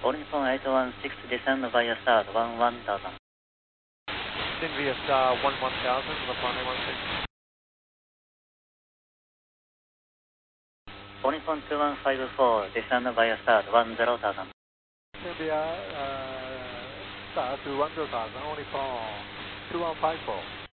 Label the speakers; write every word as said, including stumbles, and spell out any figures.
Speaker 1: Nippon eight one six, descend via start, one one thousand.
Speaker 2: Descend via star, one one thousand, Nippon eight one six.
Speaker 1: Nippon two one five four, descend via start, one zero thousand.
Speaker 2: Descend via uh, star, two one zero thousand, Nippon two one five four.